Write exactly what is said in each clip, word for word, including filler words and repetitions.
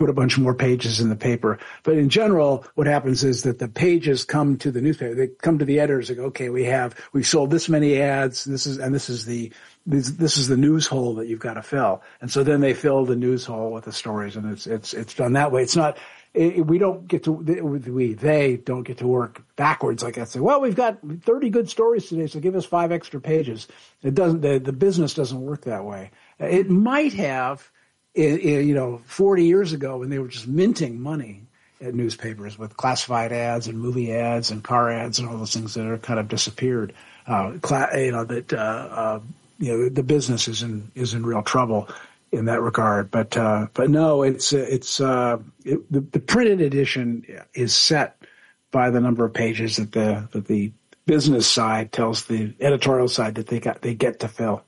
put a bunch more pages in the paper. But in general, what happens is that the pages come to the newspaper. They come to the editors and go, okay, we have, we've sold this many ads. This is, and this is the, this, this is the news hole that you've got to fill. And so then they fill the news hole with the stories, and it's, it's, it's done that way. It's not, it, we don't get to, we, they don't get to work backwards like that. Say, well, we've got thirty good stories today, so give us five extra pages. It doesn't, the, the business doesn't work that way. It might have, It, it, you know, forty years ago when they were just minting money at newspapers with classified ads and movie ads and car ads and all those things that are kind of disappeared. Uh, cla- you know, that, uh, uh, you know, the business is in, is in real trouble in that regard. But, uh, but no, it's, it's, uh, it, the, the printed edition is set by the number of pages that the, that the business side tells the editorial side that they got, they get to fill.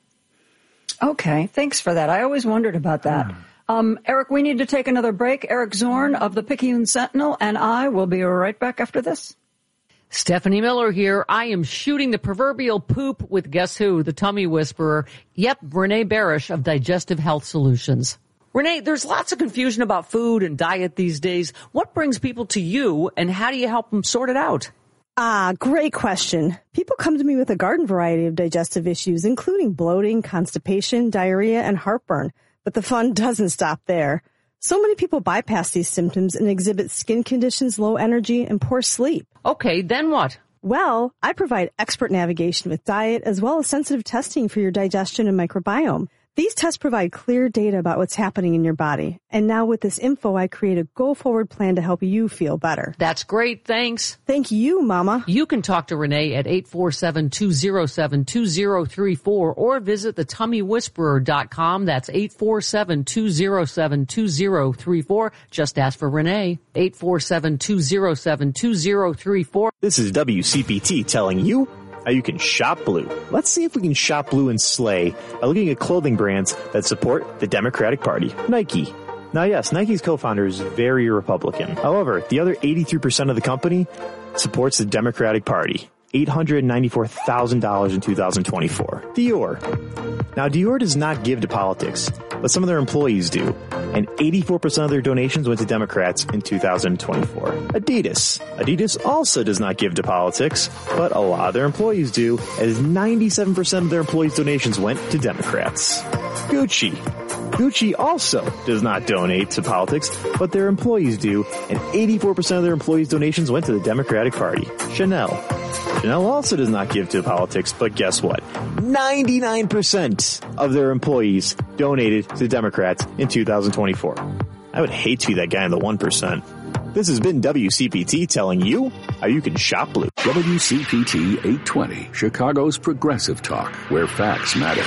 Okay, thanks for that. I always wondered about that. Mm. Um, Eric, we need to take another break. Eric Zorn of the Picayune Sentinel and I will be right back after this. Stephanie Miller here. I am shooting the proverbial poop with guess who? The tummy whisperer. Yep, Renee Barish of Digestive Health Solutions. Renee, there's lots of confusion about food and diet these days. What brings people to you and how do you help them sort it out? Ah, great question. People come to me with a garden variety of digestive issues, including bloating, constipation, diarrhea, and heartburn. But the fun doesn't stop there. So many people bypass these symptoms and exhibit skin conditions, low energy, and poor sleep. Okay, then what? Well, I provide expert navigation with diet as well as sensitive testing for your digestion and microbiome. These tests provide clear data about what's happening in your body. And now with this info, I create a go-forward plan to help you feel better. That's great. Thanks. Thank you, Mama. You can talk to Renee at eight four seven, two oh seven, two oh three four or visit the tummy whisperer dot com. That's eight four seven, two oh seven, two oh three four. Just ask for Renee. eight four seven, two oh seven, two oh three four. This is W C P T telling you how you can shop blue. Let's see if we can shop blue and slay by looking at clothing brands that support the Democratic Party. Nike. Now, yes, Nike's co-founder is very Republican. However, the other eighty-three percent of the company supports the Democratic Party. eight hundred ninety-four thousand dollars in two thousand twenty-four. Dior. Now, Dior does not give to politics, but some of their employees do. And eighty-four percent of their donations went to Democrats in two thousand twenty-four. Adidas. Adidas also does not give to politics, but a lot of their employees do, as ninety-seven percent of their employees' donations went to Democrats. Gucci. Gucci also does not donate to politics, but their employees do, and eighty-four percent of their employees' donations went to the Democratic Party. Chanel. Chanel also does not give to politics, but guess what? ninety-nine percent of their employees donated to Democrats in two thousand twenty-four. I would hate to be that guy in the one percent. This has been W C P T telling you how you can shop blue. W C P T eight twenty, Chicago's progressive talk, where facts matter.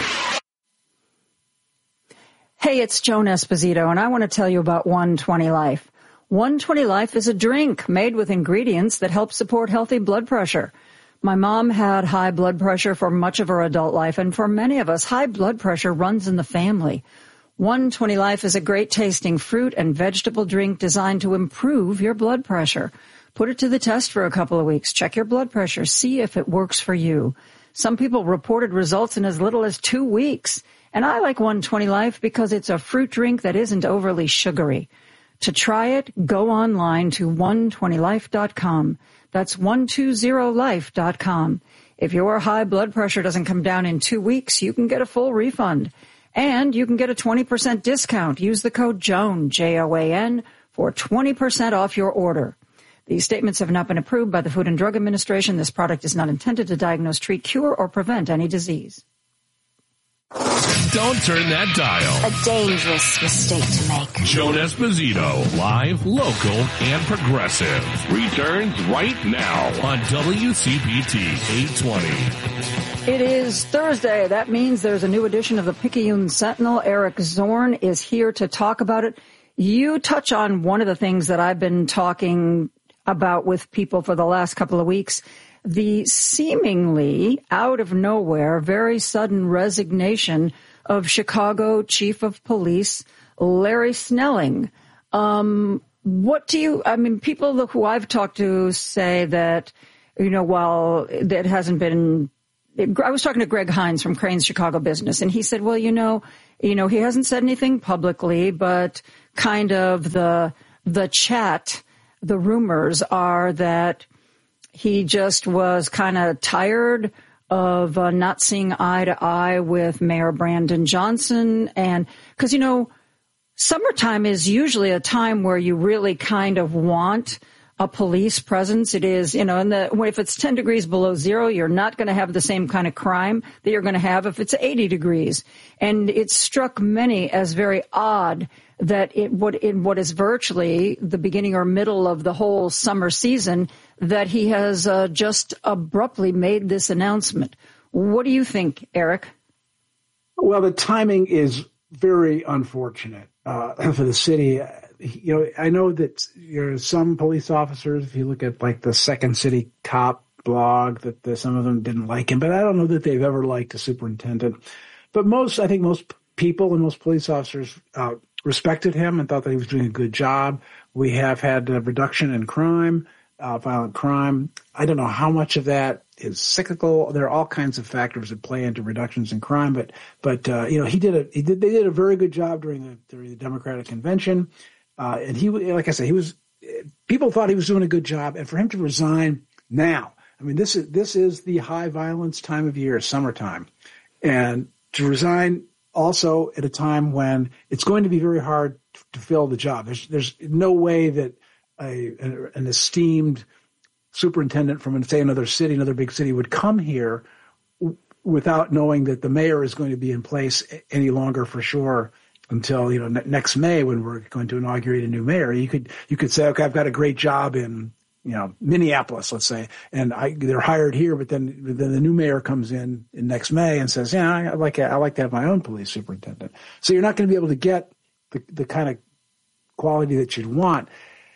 Hey, it's Joan Esposito, and I want to tell you about one twenty Life. one twenty Life is a drink made with ingredients that help support healthy blood pressure. My mom had high blood pressure for much of her adult life, and for many of us, high blood pressure runs in the family. one twenty Life is a great-tasting fruit and vegetable drink designed to improve your blood pressure. Put it to the test for a couple of weeks. Check your blood pressure. See if it works for you. Some people reported results in as little as two weeks. And I like one twenty Life because it's a fruit drink that isn't overly sugary. To try it, go online to one twenty life dot com. That's one twenty life dot com. If your high blood pressure doesn't come down in two weeks, you can get a full refund. And you can get a twenty percent discount. Use the code JOAN, J O A N, for twenty percent off your order. These statements have not been approved by the Food and Drug Administration. This product is not intended to diagnose, treat, cure, or prevent any disease. Don't turn that dial. A dangerous mistake to make. Joan Esposito, live, local, and progressive, returns right now on W C P T eight twenty. It is Thursday. That means there's a new edition of the Picayune Sentinel. Eric Zorn is here to talk about it. You touch on one of the things that I've been talking about with people for the last couple of weeks. The seemingly out of nowhere, very sudden resignation of Chicago Chief of Police Larry Snelling. Um, what do you, I mean, people who I've talked to say that, you know, while that hasn't been, I was talking to Greg Hines from Crane's Chicago Business, and he said, well, you know, you know, he hasn't said anything publicly, but kind of the the chat, the rumors are that he just was kind of tired of uh, not seeing eye to eye with Mayor Brandon Johnson. And because, you know, summertime is usually a time where you really kind of want a police presence. It is, you know, and the, if it's ten degrees below zero, you're not going to have the same kind of crime that you're going to have if it's eighty degrees. And it struck many as very odd that it would, in what is virtually the beginning or middle of the whole summer season, that he has uh, just abruptly made this announcement. What do you think, Eric? Well, the timing is very unfortunate uh, for the city. You know, I know that there are some police officers, if you look at like the Second City Cop blog, that the, some of them didn't like him, but I don't know that they've ever liked a superintendent. But most, I think most people and most police officers uh, respected him and thought that he was doing a good job. We have had a reduction in crime, uh, violent crime. I don't know how much of that is cyclical. There are all kinds of factors that play into reductions in crime, but, but, uh, you know, he did a, he did, they did a very good job during the, during the Democratic convention. Uh, and he, like I said, he was, people thought he was doing a good job. And for him to resign now, I mean, this is, this is the high violence time of year, summertime. And to resign also at a time when it's going to be very hard to fill the job. There's, there's no way that a, an esteemed superintendent from, say, another city, another big city would come here w- without knowing that the mayor is going to be in place any longer for sure until, you know, ne- next May when we're going to inaugurate a new mayor. You could, you could say, okay, I've got a great job in, you know, Minneapolis, let's say, and I, they're hired here, but then, then the new mayor comes in, in next May and says, yeah, I, I like, I like to have my own police superintendent. So you're not going to be able to get the, the kind of quality that you'd want.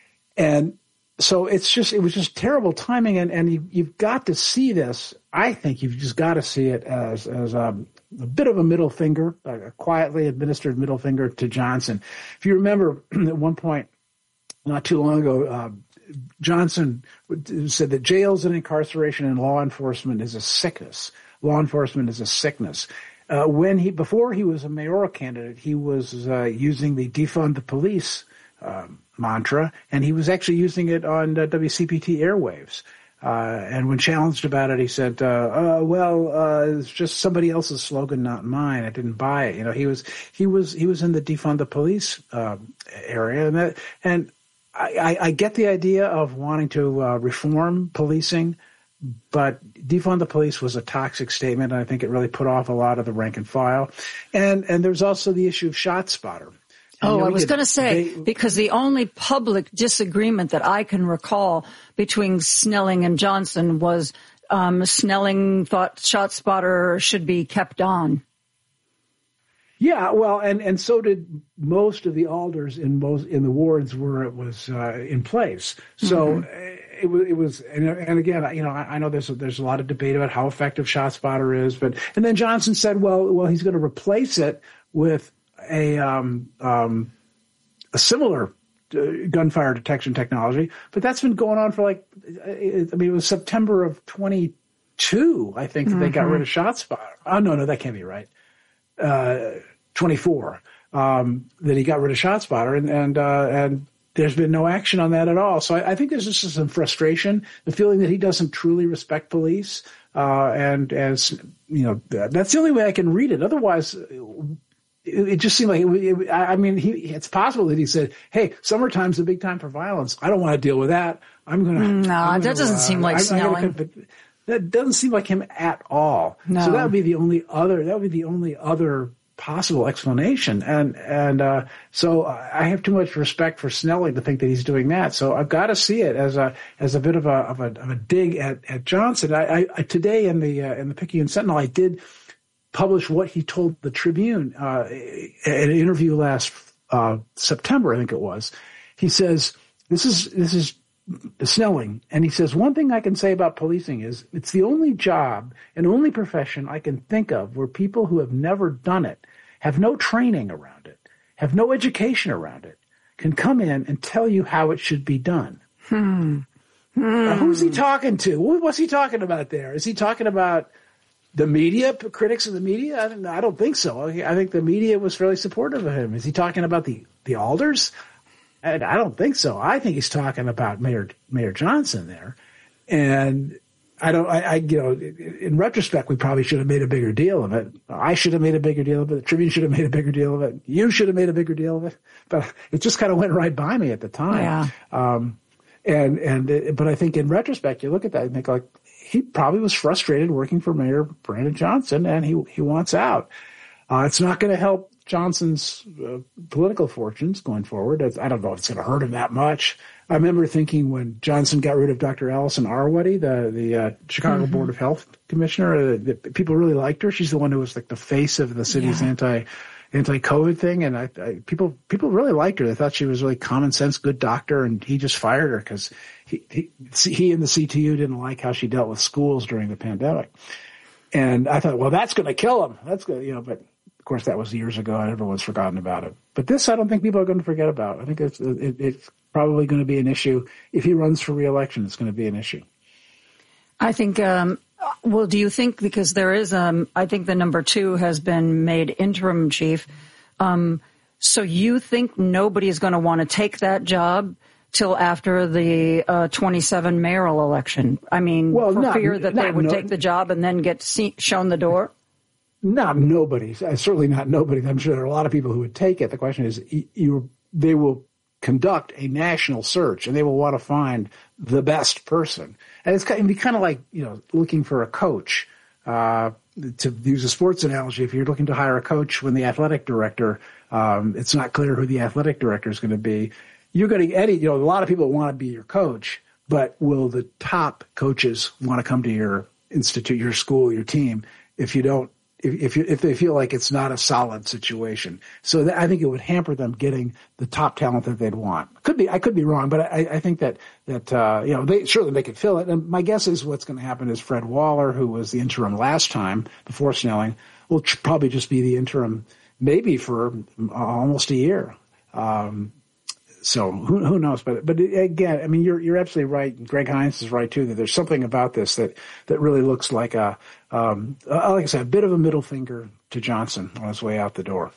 And so it's just, it was just terrible timing. And, and you, you've got to see this. I think you've just got to see it as, as a, a bit of a middle finger, a quietly administered middle finger to Johnson. If you remember at one point, not too long ago, uh, Johnson said that jails and incarceration and law enforcement is a sickness. Law enforcement is a sickness. Uh, when he, before he was a mayoral candidate, he was uh, using the defund the police um, mantra, and he was actually using it on uh, W C P T airwaves. Uh, and when challenged about it, he said, uh, uh, well, uh, it's just somebody else's slogan, not mine. I didn't buy it. You know, he was, he was, he was in the defund the police, uh, area. And that, and I, I, I get the idea of wanting to, uh, reform policing, but defund the police was a toxic statement. And I think it really put off a lot of the rank and file. And, and there's also the issue of ShotSpotter. Oh, you know, I was did, going to say, they, because the only public disagreement that I can recall between Snelling and Johnson was um, Snelling thought ShotSpotter should be kept on. Yeah, well, and, and so did most of the alders in most in the wards where it was uh, in place. So mm-hmm. it was, it was, and, and again, you know, I, I know there's a, there's a lot of debate about how effective ShotSpotter is, but and then Johnson said, well, well, he's going to replace it with a um, um, a similar uh, gunfire detection technology, but that's been going on for like, I mean, it was September of twenty-two, I think, that mm-hmm. they got rid of ShotSpotter. Oh, no, no, that can't be right. Uh, twenty-four, um, that he got rid of ShotSpotter, and and uh, and there's been no action on that at all. So I, I think there's just some frustration, the feeling that he doesn't truly respect police, uh, and as you know, that's the only way I can read it. Otherwise, it, it just seemed like it, it, I mean, he, it's possible that he said, "Hey, summertime's a big time for violence. I don't want to deal with that. I'm gonna." No, I'm that gonna, doesn't uh, seem like I, Snelling. I gotta, that doesn't seem like him at all. No. So that would be the only other. That would be the only other possible explanation. And and uh, so I have too much respect for Snelling to think that he's doing that. So I've got to see it as a as a bit of a of a, of a dig at, at Johnson. I, I, I today in the uh, in the Picayune Sentinel, I did publish what he told the Tribune uh, in an interview last uh, September, I think it was. He says this is this is. Snelling, and he says, one thing I can say about policing is it's the only job and only profession I can think of where people who have never done it, have no training around it, have no education around it, can come in and tell you how it should be done. Hmm. Hmm. Now, who's he talking to? What's he talking about there? Is he talking about The media, critics of the media, I don't, I don't think so. I think the media was fairly supportive of him. Is he talking about the, the alders? I, I don't think so. I think he's talking about Mayor Mayor Johnson there. And I don't, I, I, you know, in retrospect, we probably should have made a bigger deal of it. I should have made a bigger deal of it. The Tribune should have made a bigger deal of it. You should have made a bigger deal of it. But it just kind of went right by me at the time. Yeah. Um, and, and, but I think in retrospect, you look at that and think like, he probably was frustrated working for Mayor Brandon Johnson, and he he wants out. Uh, it's not going to help Johnson's uh, political fortunes going forward. I don't know if it's going to hurt him that much. I remember thinking when Johnson got rid of Doctor Allison Arwady, the the uh, Chicago mm-hmm. Board of Health commissioner, uh, the, people really liked her. She's the one who was like the face of the city's yeah. anti anti-COVID thing, and I, I people people really liked her. They thought she was a really common sense, good doctor, and he just fired her because he, he he and the C T U didn't like how she dealt with schools during the pandemic. And I thought, well, that's going to kill him. That's going, you know. But of course, that was years ago, and everyone's forgotten about it. But this, I don't think people are going to forget about. I think it's it, it's probably going to be an issue if he runs for re-election. It's going to be an issue. I think. Um, Well, do you think, because there is, um, I think the number two has been made interim chief. Um, so you think nobody is going to want to take that job till after the uh, twenty-seven mayoral election? I mean, well, for not, fear that they would no, take the job and then get see, shown the door? Not nobody. Certainly not nobody. I'm sure there are a lot of people who would take it. The question is, you, they will conduct a national search, and they will want to find the best person. And it's kind of, kind of like, you know, looking for a coach. Uh, to use a sports analogy, if you're looking to hire a coach when the athletic director, um, it's not clear who the athletic director is going to be. You're going to, Eddie, you know, a lot of people want to be your coach, but will the top coaches want to come to your institute, your school, your team, if you don't, if if, you, if they feel like it's not a solid situation? So that, I think it would hamper them getting the top talent that they'd want. Could be, I could be wrong, but I, I think that that uh, you know, they certainly they could fill it. And my guess is what's going to happen is Fred Waller, who was the interim last time before Snelling, will tr- probably just be the interim, maybe for almost a year. Um, So who who knows? But but again, I mean, you're you're absolutely right. Greg Hines is right too. That there's something about this that that really looks like a um, like I said, a bit of a middle finger to Johnson on his way out the door.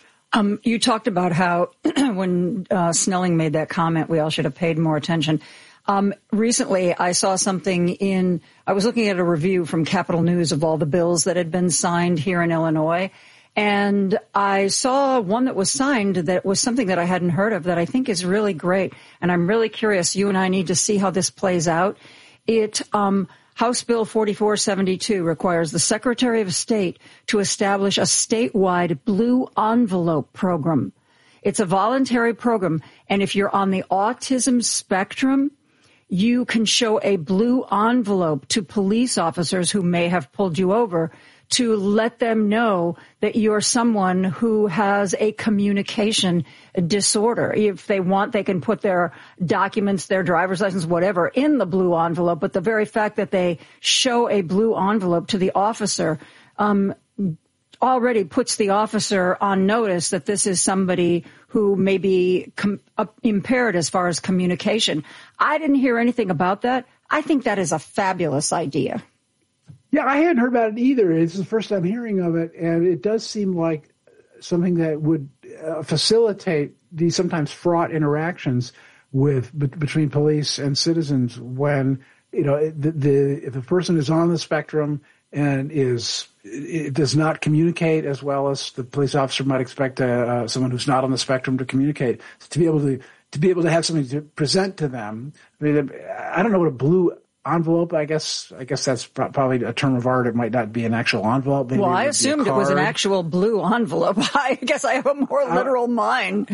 Um, you talked about how when uh, Snelling made that comment, we all should have paid more attention. Um, recently, I saw something in. I was looking at a review from Capital News of all the bills that had been signed here in Illinois. And I saw one that was signed that was something that I hadn't heard of that I think is really great. And I'm really curious. You and I need to see how this plays out. It, um, House Bill forty-four seventy-two requires the Secretary of State to establish a statewide blue envelope program. It's a voluntary program. And if you're on the autism spectrum, you can show a blue envelope to police officers who may have pulled you over to let them know that you're someone who has a communication disorder. If they want, they can put their documents, their driver's license, whatever, in the blue envelope. But the very fact that they show a blue envelope to the officer um, already puts the officer on notice that this is somebody who may be com- uh, impaired as far as communication. I didn't hear anything about that. I think that is a fabulous idea. Yeah, I hadn't heard about it either. It's the first time hearing of it, and it does seem like something that would uh, facilitate these sometimes fraught interactions with be- between police and citizens when, you know, the, the if a person is on the spectrum and is it does not communicate as well as the police officer might expect uh, someone who's not on the spectrum to communicate, to be able to to be able to have something to present to them. I mean, I don't know what a blue envelope, I guess. I guess that's probably a term of art. It might not be an actual envelope. Maybe well, I assumed it was an actual blue envelope. I guess I have a more literal uh, mind. Um,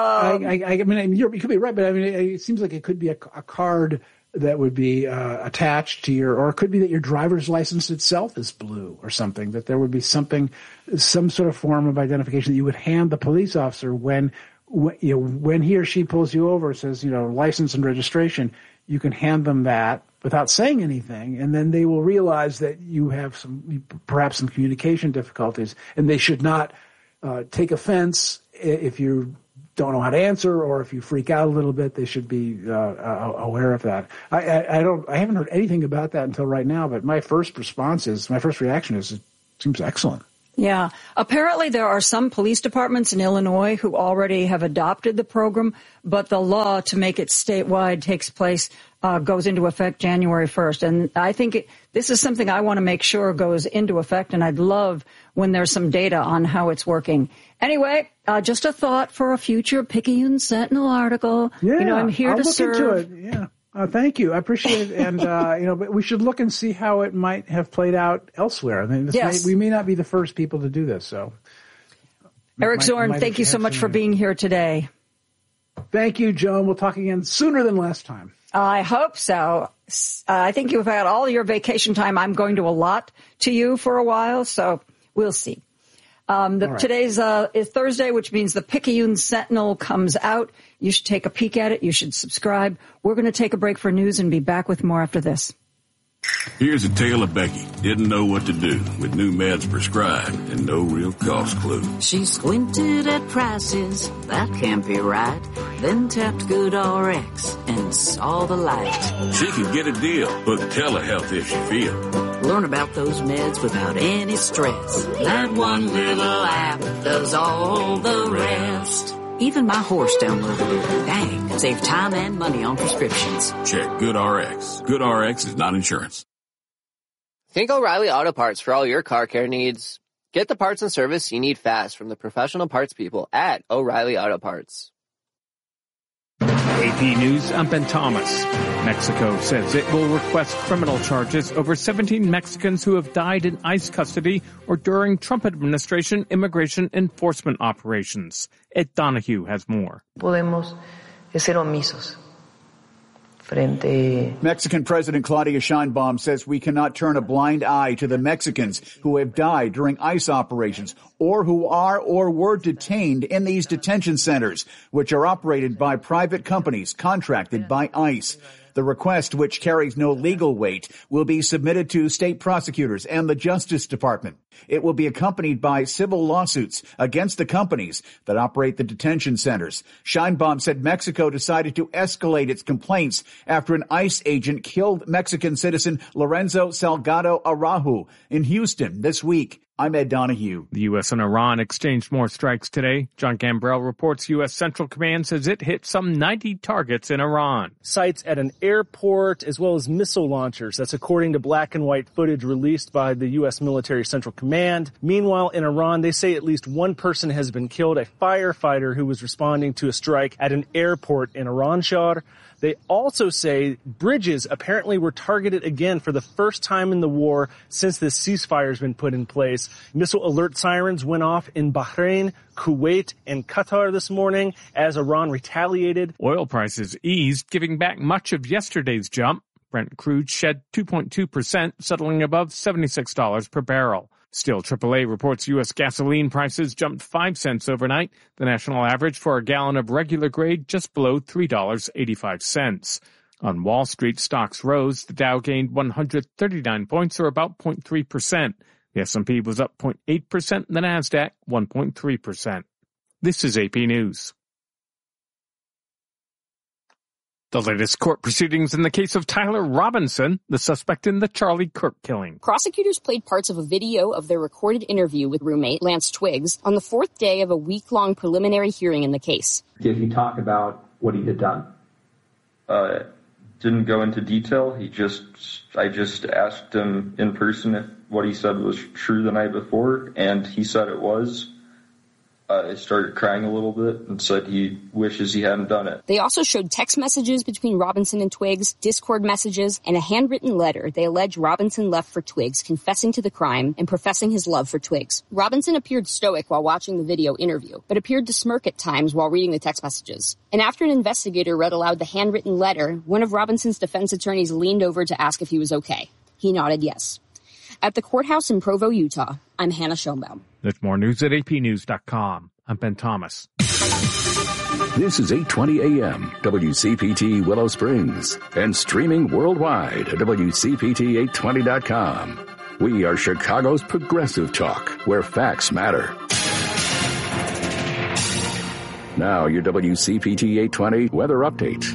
I, I, I mean, you're, you could be right, but I mean, it seems like it could be a, a card that would be uh, attached to your, or it could be that your driver's license itself is blue or something. That there would be something, some sort of form of identification that you would hand the police officer when, when you know, when he or she pulls you over, says, you know, license and registration. You can hand them that without saying anything, and then they will realize that you have some, perhaps some communication difficulties, and they should not uh, take offense if you don't know how to answer, or if you freak out a little bit, they should be uh, uh, aware of that. I, I, I don't, I haven't heard anything about that until right now, but my first response is, my first reaction is, it seems excellent. Yeah. Apparently there are some police departments in Illinois who already have adopted the program, but the law to make it statewide takes place, uh, goes into effect January first. And I think it, this is something I want to make sure goes into effect, and I'd love when there's some data on how it's working. Anyway, uh, just a thought for a future Picayune Sentinel article. Yeah, you know, I'm here I'll to look serve. Into it. Yeah. Uh, thank you. I appreciate it. And, uh, you know, but we should look and see how it might have played out elsewhere. I mean, this yes. may, we may not be the first people to do this. So, Eric might, Zorn, might thank you so much for being here today. Thank you, Joan. We'll talk again sooner than last time. I hope so. Uh, I think you've had all your vacation time. I'm going to allot to you for a while, so we'll see. Um, the, right. Today's uh, is Thursday, which means the Picayune Sentinel comes out. You should take a peek at it. You should subscribe. We're going to take a break for news and be back with more after this. Here's a tale of Becky. Didn't know what to do with new meds prescribed and no real cost clue. She squinted at prices, that can't be right. Then tapped GoodRx and saw the light. She could get a deal, book telehealth if she feel. Learn about those meds without any stress. That one little app does all the rest. Even my horse downloaded it. Dang, save time and money on prescriptions. Check GoodRx. GoodRx is not insurance. Think O'Reilly Auto Parts for all your car care needs. Get the parts and service you need fast from the professional parts people at O'Reilly Auto Parts. A P News, I'm Ben Thomas. Mexico says it will request criminal charges over seventeen Mexicans who have died in ICE custody or during Trump administration immigration enforcement operations. Ed Donahue has more. Podemos ser omisos. Frente... Mexican President Claudia Sheinbaum says we cannot turn a blind eye to the Mexicans who have died during ICE operations or who are or were detained in these detention centers, which are operated by private companies contracted by ICE. The request, which carries no legal weight, will be submitted to state prosecutors and the Justice Department. It will be accompanied by civil lawsuits against the companies that operate the detention centers. Sheinbaum said Mexico decided to escalate its complaints after an ICE agent killed Mexican citizen Lorenzo Salgado Araujo in Houston this week. I'm Ed Donahue. The U S and Iran exchanged more strikes today. John Gambrell reports U S Central Command says it hit some ninety targets in Iran. Sites at an airport as well as missile launchers. That's according to black and white footage released by the U S Military Central Command. Meanwhile, in Iran, they say at least one person has been killed, a firefighter who was responding to a strike at an airport in Iranshar. They also say bridges apparently were targeted again for the first time in the war since this ceasefire has been put in place. Missile alert sirens went off in Bahrain, Kuwait, and Qatar this morning as Iran retaliated. Oil prices eased, giving back much of yesterday's jump. Brent crude shed two point two percent, settling above seventy-six dollars per barrel. Still, triple A reports U S gasoline prices jumped five cents overnight. The national average for a gallon of regular grade just below three dollars and eighty-five cents. On Wall Street, stocks rose. The Dow gained one hundred thirty-nine points, or about zero point three percent. The S and P was up zero point eight percent, and the Nasdaq one point three percent. This is A P News. The latest court proceedings in the case of Tyler Robinson, the suspect in the Charlie Kirk killing. Prosecutors played parts of a video of their recorded interview with roommate Lance Twiggs on the fourth day of a week-long preliminary hearing in the case. Did he talk about what he had done? Uh, didn't go into detail. He just, I just asked him in person if what he said was true the night before, and he said it was. Uh, I started crying a little bit and said he wishes he hadn't done it. They also showed text messages between Robinson and Twiggs, Discord messages, and a handwritten letter they allege Robinson left for Twiggs, confessing to the crime and professing his love for Twiggs. Robinson appeared stoic while watching the video interview, but appeared to smirk at times while reading the text messages. And after an investigator read aloud the handwritten letter, one of Robinson's defense attorneys leaned over to ask if he was okay. He nodded yes. At the courthouse in Provo, Utah, I'm Hannah Schoenbaum. There's more news at A P news dot com. I'm Ben Thomas. This is eight twenty A M, W C P T Willow Springs, and streaming worldwide at W C P T eight twenty dot com. We are Chicago's progressive talk, where facts matter. Now, your W C P T eight twenty weather update.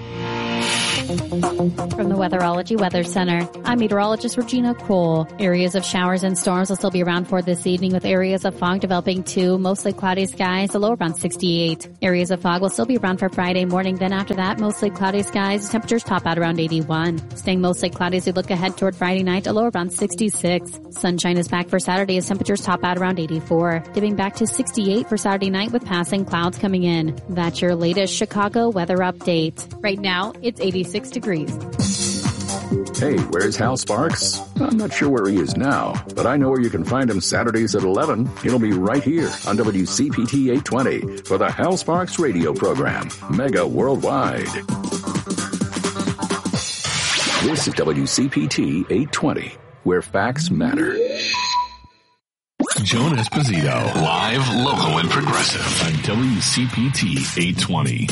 From the Weatherology Weather Center, I'm meteorologist Regina Cole. Areas of showers and storms will still be around for this evening, with areas of fog developing too. Mostly cloudy skies, a low around sixty-eight. Areas of fog will still be around for Friday morning. Then after that, mostly cloudy skies. Temperatures top out around eighty-one. Staying mostly cloudy as we look ahead toward Friday night, a low around sixty-six. Sunshine is back for Saturday as temperatures top out around eighty-four. Dipping back to sixty-eight for Saturday night with passing clouds coming in. That's your latest Chicago weather update. Right now, it's eighty-six degrees. Hey, where's Hal Sparks? I'm not sure where he is now, but I know where you can find him Saturdays at eleven. He'll be right here on W C P T eight twenty for the Hal Sparks radio program, Mega Worldwide. This is W C P T eight twenty, where facts matter. Joan Esposito, live, local, and progressive on W C P T eight twenty.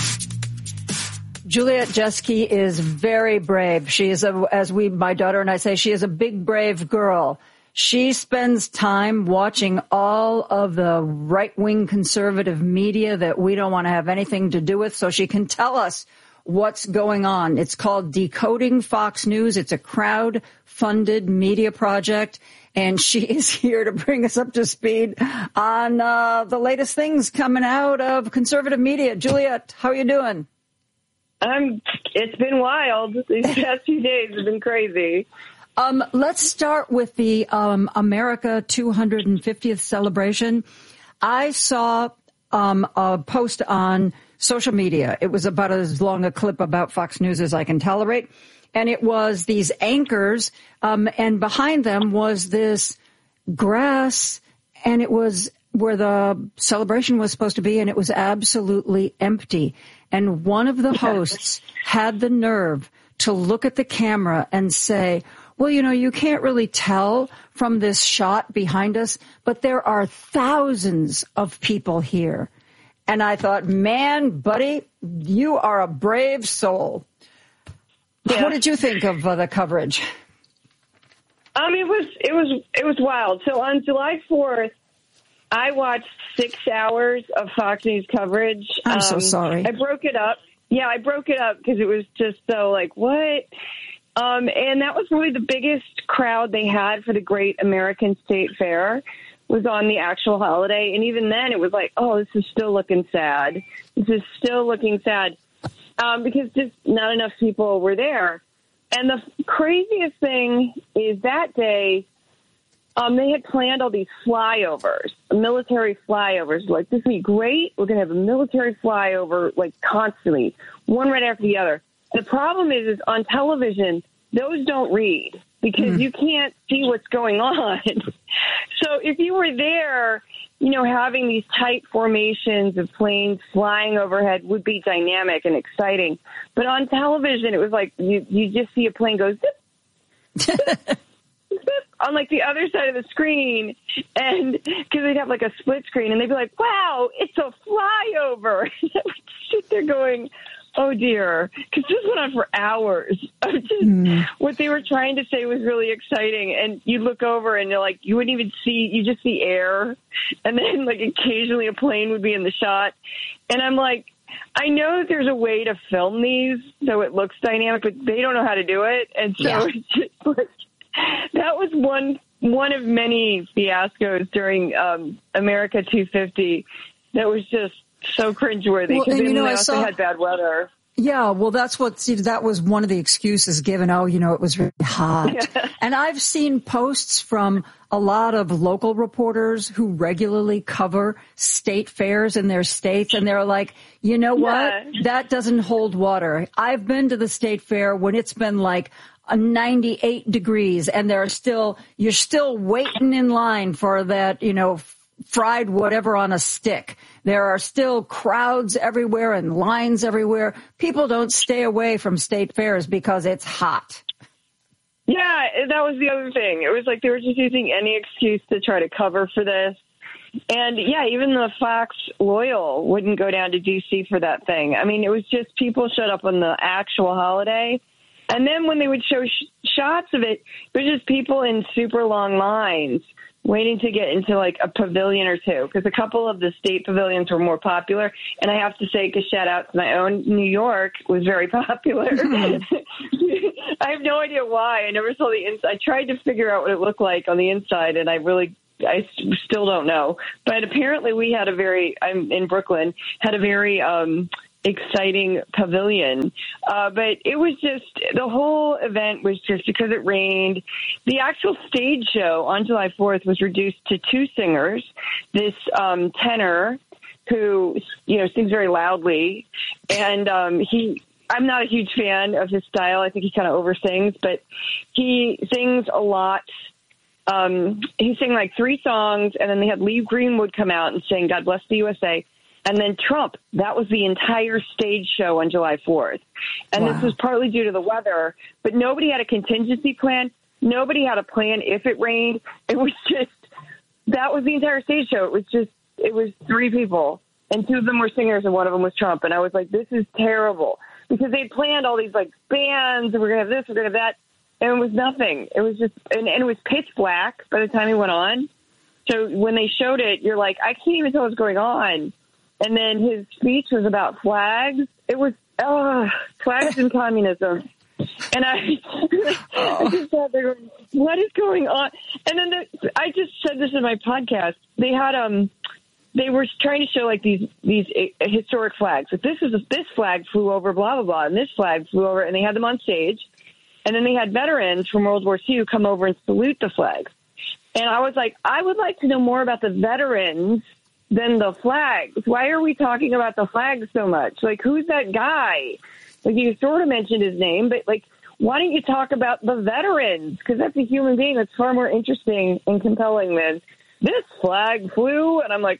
Juliet Jeske is very brave. She is, a, as we, my daughter and I say, she is a big, brave girl. She spends time watching all of the right-wing conservative media that we don't want to have anything to do with, so she can tell us what's going on. It's called Decoding Fox News. It's a crowd-funded media project, and she is here to bring us up to speed on uh, the latest things coming out of conservative media. Juliet, how are you doing? Um, it's been wild. These past few days have been crazy. Um, let's start with the um, America two hundred fiftieth celebration. I saw um, a post on social media. It was about as long a clip about Fox News as I can tolerate. And it was these anchors, um, and behind them was this grass, and it was where the celebration was supposed to be, and it was absolutely empty. And one of the hosts had the nerve to look at the camera and say, well, you know, you can't really tell from this shot behind us, but there are thousands of people here. And I thought, man, buddy, you are a brave soul. Yeah. What did you think of uh, the coverage? Um, it was, it was, it was wild. So on July fourth, I watched six hours of Fox News coverage. I'm um, so sorry. I broke it up. Yeah, I broke it up because it was just so like, what? Um, and that was really the biggest crowd they had for the Great American State Fair was on the actual holiday. And even then it was like, oh, this is still looking sad. This is still looking sad um, because just not enough people were there. And the craziest thing is that day, Um, they had planned all these flyovers, military flyovers. Like, this would be great. We're going to have a military flyover, like, constantly, one right after the other. The problem is, is on television, those don't read because mm. you can't see what's going on. So if you were there, you know, having these tight formations of planes flying overhead would be dynamic and exciting. But on television, it was like you, you just see a plane go zip, zip. on like the other side of the screen, and because they'd have like a split screen, and they'd be like, wow, it's a flyover. And I would sit there going, oh dear, because this went on for hours. Just, mm. What they were trying to say was really exciting, and you look over and you're like, you wouldn't even see, you just see air, and then like occasionally a plane would be in the shot, and I'm like, I know that there's a way to film these so it looks dynamic, but they don't know how to do it, and so yeah. it's just like, that was one one of many fiascos during um, America two fifty that was just so cringeworthy because well, you know, they also saw, had bad weather. Yeah, well, that's what, see, that was one of the excuses given. Oh, you know, it was really hot. Yeah. And I've seen posts from a lot of local reporters who regularly cover state fairs in their states, and they're like, you know what? Yeah. That doesn't hold water. I've been to the state fair when it's been like a ninety-eight degrees, and there are still, you're still waiting in line for that, you know, fried whatever on a stick. There are still crowds everywhere and lines everywhere. People don't stay away from state fairs because it's hot. Yeah, that was the other thing. It was like they were just using any excuse to try to cover for this. And yeah, even the Fox loyal wouldn't go down to D C for that thing. I mean, it was just people showed up on the actual holiday. And then when they would show sh- shots of it, it was just people in super long lines waiting to get into like a pavilion or two, because a couple of the state pavilions were more popular. And I have to say, because shout out to my own, New York was very popular. I have no idea why. I never saw the inside. I tried to figure out what it looked like on the inside, and I really, I still don't know. But apparently we had a very, I'm in Brooklyn, had a very um, exciting pavilion. Uh, but it was just, the whole event was just, because it rained, the actual stage show on July fourth was reduced to two singers, this um, tenor who, you know, sings very loudly, and um, he, I'm not a huge fan of his style. I think he kind of oversings, but he sings a lot. Um, he sang like three songs, and then they had Lee Greenwood come out and sing God Bless the U S A. And then Trump, that was the entire stage show on July fourth. And wow. This was partly due to the weather, but nobody had a contingency plan. Nobody had a plan if it rained. It was just, that was the entire stage show. It was just, it was three people, and two of them were singers and one of them was Trump. And I was like, this is terrible, because they planned all these like bands, and we're going to have this, we're going to have that. And it was nothing. It was just, and, and it was pitch black by the time he went on. So when they showed it, you're like, I can't even tell what's going on. And then his speech was about flags. It was, oh, flags and communism. And I, I just thought, they were, what is going on? And then the, I just said this in my podcast. They had, um, they were trying to show like these, these historic flags. Like this is, this flag flew over blah, blah, blah. And this flag flew over, and they had them on stage. And then they had veterans from World War Two come over and salute the flags. And I was like, I would like to know more about the veterans than the flags. Why are we talking about the flags so much? Like, who's that guy? Like, you sort of mentioned his name, but like, why don't you talk about the veterans? Because that's a human being that's far more interesting and compelling than this flag flew. And I'm like,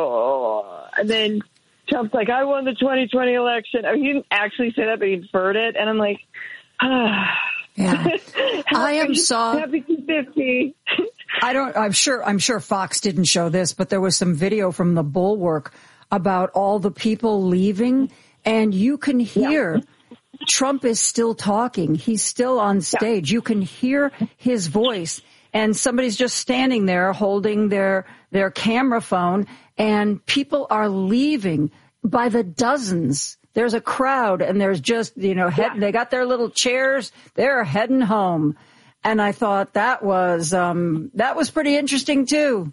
oh. And then Trump's like, I won the twenty twenty election. I mean, he didn't actually say that, but he inferred it. And I'm like, ah. Yeah. happy, I am so happy two fifty. I don't, I'm sure, I'm sure Fox didn't show this, but there was some video from the Bulwark about all the people leaving, and you can hear yeah. Trump is still talking. He's still on stage. Yeah. You can hear his voice, and somebody's just standing there holding their, their camera phone, and people are leaving by the dozens. There's a crowd, and there's just, you know, head, yeah. they got their little chairs. They're heading home. And I thought that was, um, that was pretty interesting too.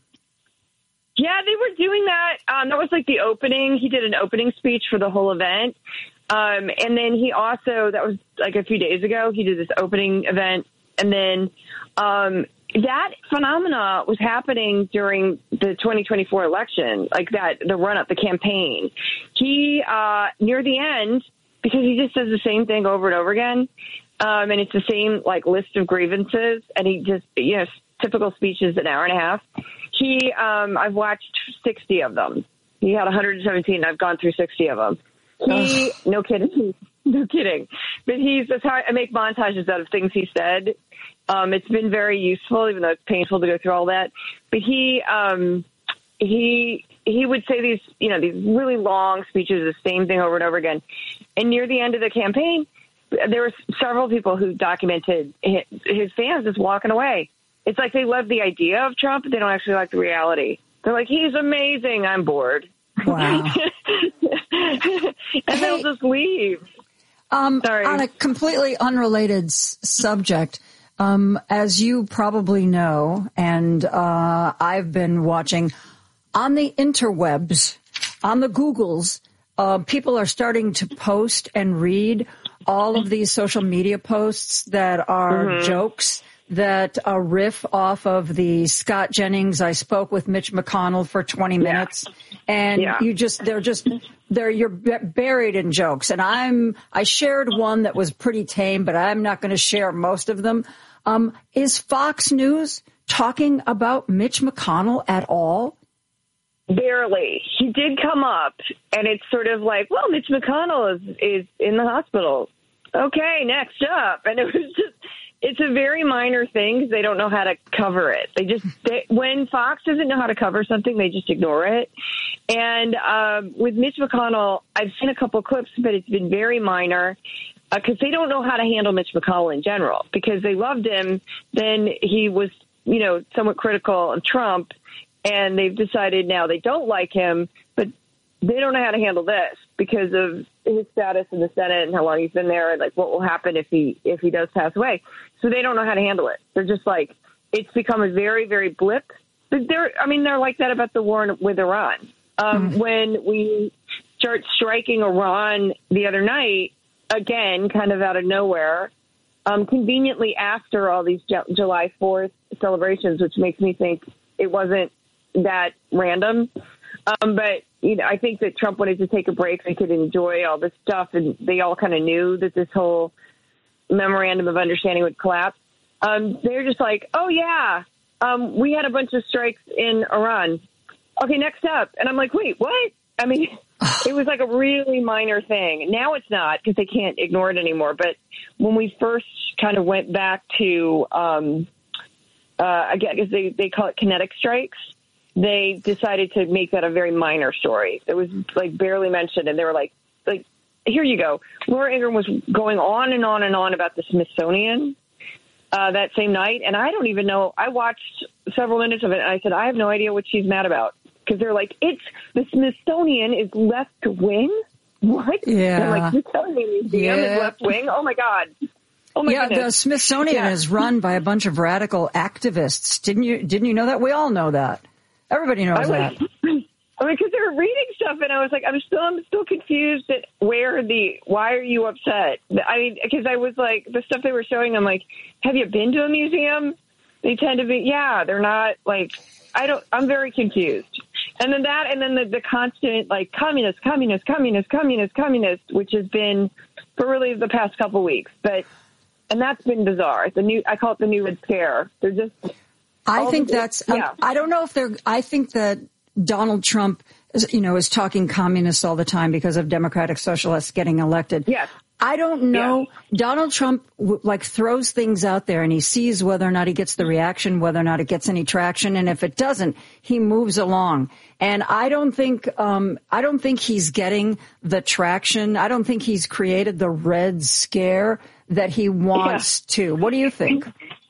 Yeah, they were doing that. Um, that was like the opening. He did an opening speech for the whole event. Um, and then he also, that was like a few days ago, he did this opening event. And then, um, that phenomena was happening during the twenty twenty-four election, like that, the run up, the campaign. He, uh, near the end, because he just does the same thing over and over again. Um, and it's the same like list of grievances, and he just, you know, typical speeches an hour and a half. He, um, I've watched sixty of them. He had one hundred seventeen, and I've gone through sixty of them. He, no kidding, no kidding. But he's, that's how I make montages out of things he said. Um, it's been very useful, even though it's painful to go through all that. But he, um, he, he would say these, you know, these really long speeches, the same thing over and over again. And near the end of the campaign, there were several people who documented his fans just walking away. It's like they love the idea of Trump, but they don't actually like the reality. They're like, he's amazing. I'm bored. Wow. And they'll just leave. Um, Sorry. On a completely unrelated s- subject, um, as you probably know, and uh, I've been watching on the interwebs, on the Googles, uh, people are starting to post and read all of these social media posts that are mm-hmm. jokes that uh, riff off of the Scott Jennings, I spoke with Mitch McConnell for twenty minutes. Yeah. And yeah. you just, they're just, they're, you're buried in jokes. And I'm, I shared one that was pretty tame, but I'm not going to share most of them. Um, is Fox News talking about Mitch McConnell at all? Barely. He did come up, and it's sort of like, well, Mitch McConnell is, is in the hospital. Okay, next up. And it was just, it's a very minor thing because they don't know how to cover it. They just, they, when Fox doesn't know how to cover something, they just ignore it. And um, with Mitch McConnell, I've seen a couple clips, but it's been very minor because uh, they don't know how to handle Mitch McConnell in general because they loved him. Then he was you know, somewhat critical of Trump, and they've decided now they don't like him, but they don't know how to handle this because of his status in the Senate and how long he's been there, and like what will happen if he if he does pass away. So they don't know how to handle it. They're just like, it's become a very, very blip. But they're, I mean, they're like that about the war with Iran. Um, mm. When we start striking Iran the other night, again, kind of out of nowhere, um, conveniently after all these J- July fourth celebrations, which makes me think it wasn't that random. Um, but, you know, I think that Trump wanted to take a break. They could enjoy all this stuff, and they all kind of knew that this whole memorandum of understanding would collapse. Um, they're just like, oh, yeah, um, we had a bunch of strikes in Iran. Okay, next up. And I'm like, wait, what? I mean, it was like a really minor thing. Now it's not because they can't ignore it anymore. But when we first kind of went back to, um, uh, again, because they, they call it kinetic strikes, they decided to make that a very minor story. It was like barely mentioned. And they were like, like, here you go. Laura Ingraham was going on and on and on about the Smithsonian uh, that same night. And I don't even know. I watched several minutes of it, and I said, I have no idea what she's mad about. Because they're like, it's the Smithsonian is left wing. What? Yeah. They're like, you're telling me the museum yeah. is left wing? Oh, my God. Oh, my yeah, goodness. the Smithsonian yeah. is run by a bunch of radical activists. Didn't you Didn't you know that? We all know that. Everybody knows I was, that. I mean, because they were reading stuff, and I was like, I'm still, I'm still confused at where the, why are you upset? I mean, because I was like, the stuff they were showing, I'm like, have you been to a museum? They tend to be, yeah, they're not like, I don't, I'm very confused. And then that, and then the, the constant, like, communist, communist, communist, communist, communist, which has been for really the past couple weeks. But, and that's been bizarre. The new, I call it the new Red Scare. They're just, I think the, that's, yeah. um, I don't know if they're, I think that Donald Trump, is, you know, is talking communists all the time because of Democratic Socialists getting elected. Yes. I don't know. Yeah. Donald Trump w- like throws things out there and he sees whether or not he gets the reaction, whether or not it gets any traction. And if it doesn't, he moves along. And I don't think, um, I don't think he's getting the traction. I don't think he's created the Red Scare that he wants yeah. to. What do you think?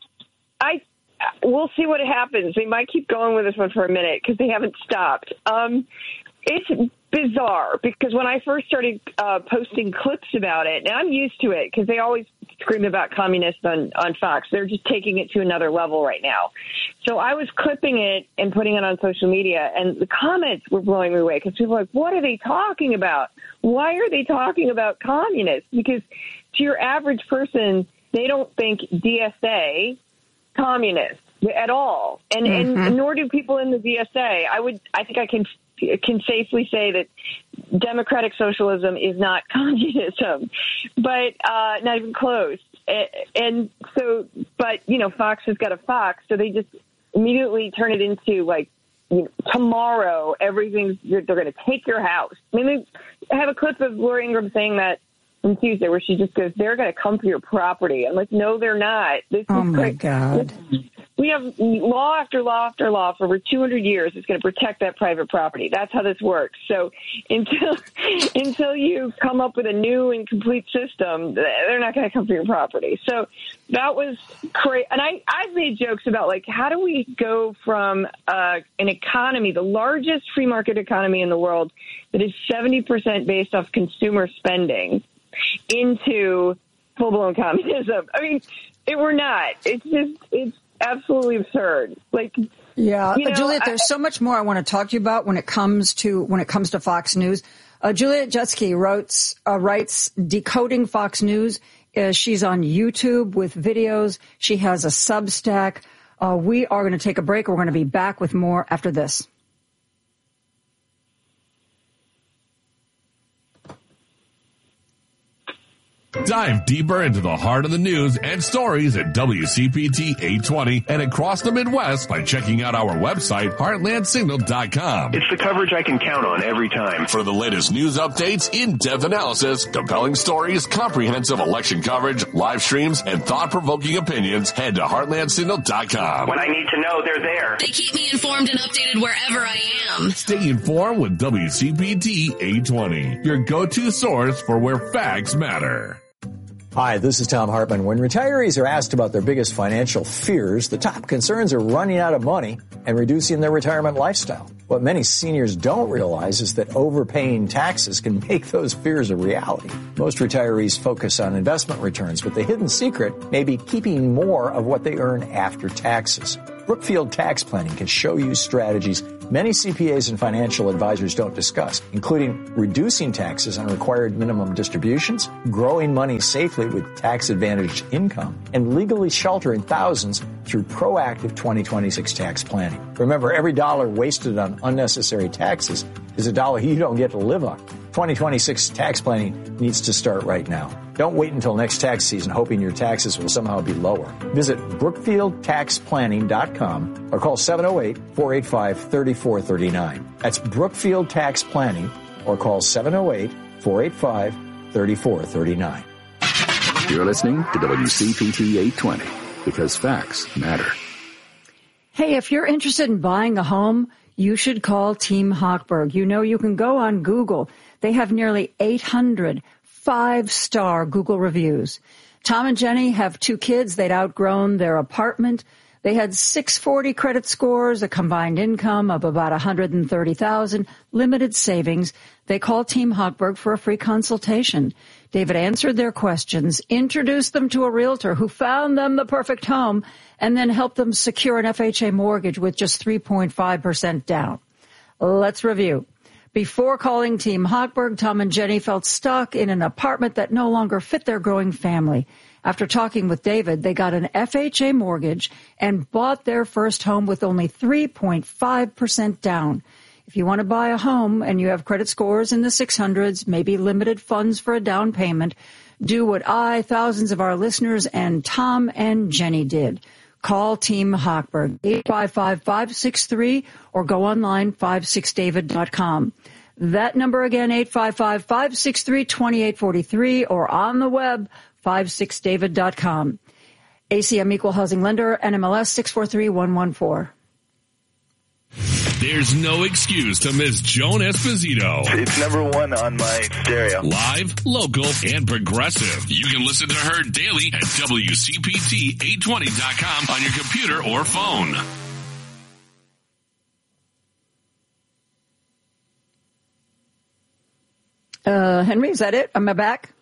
I, we'll see what happens. They might keep going with this one for a minute because they haven't stopped. Um, it's bizarre because when I first started uh, posting clips about it, and I'm used to it because they always scream about communists on, on Fox. They're just taking it to another level right now. So I was clipping it and putting it on social media, and the comments were blowing me away because people were like, what are they talking about? Why are they talking about communists? Because to your average person, they don't think D S A communist at all. And, mm-hmm. and nor do people in the D S A. I would, I think I can can safely say that democratic socialism is not communism, but uh, not even close. And so, but, you know, Fox has got a Fox, so they just immediately turn it into, like, you know, tomorrow, everything's, they're going to take your house. I mean, they have a clip of Laura Ingraham saying that on Tuesday where she just goes, they're going to come for your property. I'm like, no, they're not. This oh, is my great. God. This, we have law after law after law for over two hundred years. It's going to protect that private property. That's how this works. So until until you come up with a new and complete system, they're not going to come for your property. So that was crazy. And I, I've made jokes about, like, how do we go from uh, an economy, the largest free market economy in the world, that is seventy percent based off consumer spending, into full-blown communism? I mean, it, we're not. It's just, it's absolutely absurd. Like, yeah, you know, Juliet, there's I, so much more I want to talk to you about when it comes to when it comes to Fox News. Uh, Juliet Jeske writes, uh, writes Decoding Fox News. Uh, she's on YouTube with videos. She has a Substack. Uh, we are going to take a break. We're going to be back with more after this. Dive deeper into the heart of the news and stories at W C P T eight twenty and across the Midwest by checking out our website, heartland signal dot com. It's the coverage I can count on every time. For the latest news updates, in-depth analysis, compelling stories, comprehensive election coverage, live streams, and thought-provoking opinions, head to heartland signal dot com. When I need to know, they're there. They keep me informed and updated wherever I am. Stay informed with W C P T eight twenty, your go-to source for where facts matter. Hi, this is Tom Hartman. When retirees are asked about their biggest financial fears, the top concerns are running out of money and reducing their retirement lifestyle. What many seniors don't realize is that overpaying taxes can make those fears a reality. Most retirees focus on investment returns, but the hidden secret may be keeping more of what they earn after taxes. Brookfield Tax Planning can show you strategies many C P As and financial advisors don't discuss, including reducing taxes on required minimum distributions, growing money safely with tax-advantaged income, and legally sheltering thousands through proactive twenty twenty-six tax planning. Remember, every dollar wasted on unnecessary taxes is a dollar you don't get to live on. twenty twenty-six tax planning needs to start right now. Don't wait until next tax season hoping your taxes will somehow be lower. Visit brookfield tax planning dot com or call seven oh eight, four eight five, three four three nine. That's Brookfield Tax Planning or call seven oh eight, four eight five, three four three nine. You're listening to W C P T eight twenty because facts matter. Hey, if you're interested in buying a home, you should call Team Hochberg. You know, you can go on Google. They have nearly eight hundred five-star Google reviews. Tom and Jenny have two kids. They'd outgrown their apartment. They had six forty credit scores, a combined income of about one hundred thirty thousand dollars, limited savings. They called Team Hochberg for a free consultation. David answered their questions, introduced them to a realtor who found them the perfect home, and then helped them secure an F H A mortgage with just three point five percent down. Let's review. Before calling Team Hochberg, Tom and Jenny felt stuck in an apartment that no longer fit their growing family. After talking with David, they got an F H A mortgage and bought their first home with only three point five percent down. If you want to buy a home and you have credit scores in the six hundreds, maybe limited funds for a down payment, do what I, thousands of our listeners, and Tom and Jenny did. Call Team Hochberg, eight five five, five six three, or go online, five six david dot com. That number again, eight five five, five six three, two eight four three, or on the web, five six david dot com. A C M Equal Housing Lender, N M L S six four three one one four. There's no excuse to miss Joan Esposito. It's number one on my stereo. Live, local, and progressive. You can listen to her daily at W C P T eight twenty dot com on your computer or phone. Uh, Henry, is that it? Am I back?